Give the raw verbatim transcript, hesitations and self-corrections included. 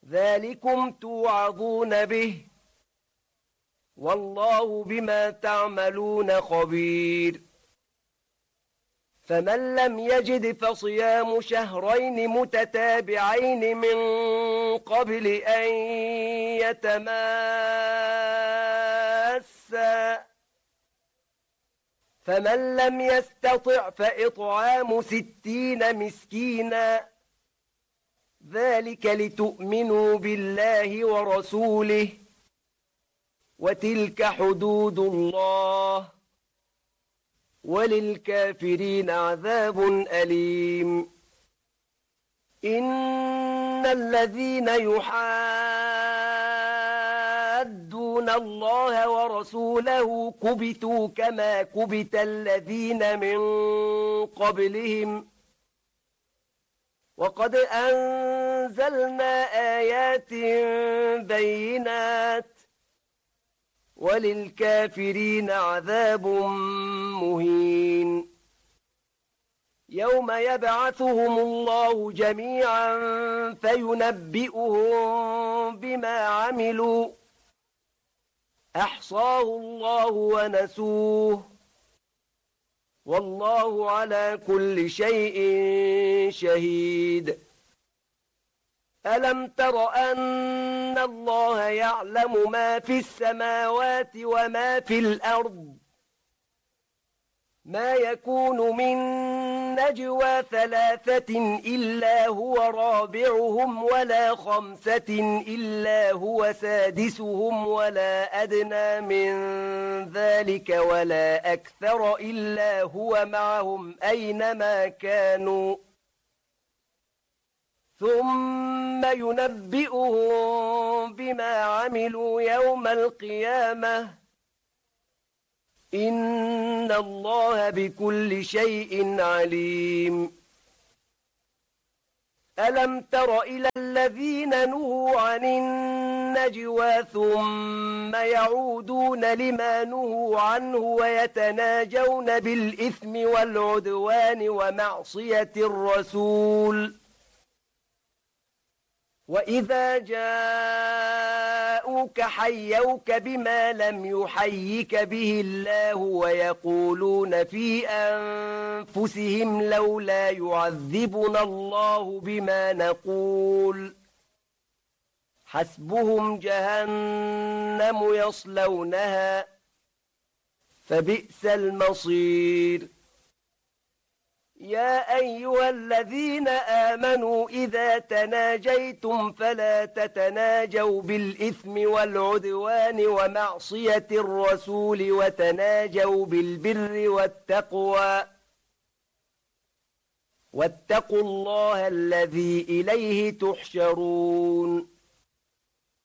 ذلكم توعظون به والله بما تعملون خبير. فمن لم يجد فصيام شهرين متتابعين من قبل أن يتماسا، فمن لم يستطع فإطعام ستين مسكينا، ذلك لتؤمنوا بالله ورسوله، وتلك حدود الله، وللكافرين عذاب أليم. إن الذين يحادون الله ورسوله كبتوا كما كبت الذين من قبلهم، وقد أنزلنا آيات بينات، وللكافرين عذاب مهين. يوم يبعثهم الله جميعا فينبئهم بما عملوا، أحصاه الله ونسوه، والله على كل شيء شهيد. ألم تر أن الله يعلم ما في السماوات وما في الأرض؟ ما يكون من نجوى ثلاثة إلا هو رابعهم ولا خمسة إلا هو سادسهم ولا أدنى من ذلك ولا أكثر إلا هو معهم أينما كانوا، ثم ينبئهم بما عملوا يوم القيامة، إن الله بكل شيء عليم. ألم تر إلى الذين نهوا عن النجوى ثم يعودون لما نهوا عنه ويتناجون بالإثم والعدوان ومعصية الرسول، وإذا جاءوك حيوك بما لم يحيك به الله ويقولون في أنفسهم لولا يعذبنا الله بما نقول، حسبهم جهنم يصلونها فبئس المصير. يا أيها الذين آمنوا إذا تناجيتم فلا تتناجوا بالإثم والعدوان ومعصية الرسول وتناجوا بالبر والتقوى، واتقوا الله الذي إليه تحشرون.